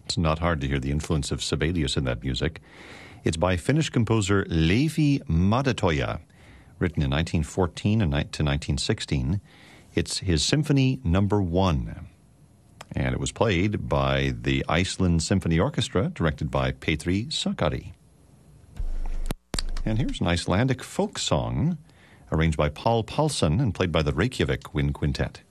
It's not hard to hear the influence of Sibelius in that music. It's by Finnish composer Leevi Madetoja, written in 1914 to 1916. It's his Symphony Number 1. And it was played by the Iceland Symphony Orchestra, directed by Petri Sakari. And here's an Icelandic folk song, arranged by Paul Paulsson and played by the Reykjavik Wind Quintet.